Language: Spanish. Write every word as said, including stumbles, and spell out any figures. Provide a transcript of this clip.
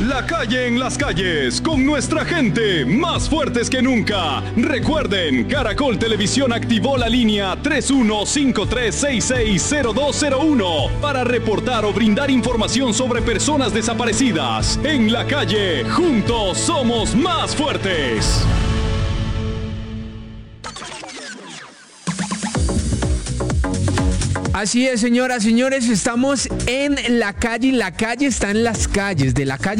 La calle en las calles, con nuestra gente, más fuertes que nunca. Recuerden, Caracol Televisión activó la línea tres uno cinco tres seis seis cero dos cero uno para reportar o brindar información sobre personas desaparecidas. En la calle, juntos somos más fuertes. Así es, señoras, señores, estamos en la calle y la calle está en las calles. De la calle